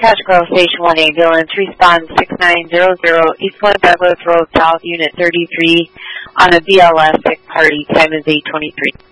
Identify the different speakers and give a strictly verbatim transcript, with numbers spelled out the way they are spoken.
Speaker 1: Cash Grove Station one ambulance, respond six nine zero zero, East one Douglas Road South, Unit thirty-three, on a B L S sick party, time is eight twenty-three.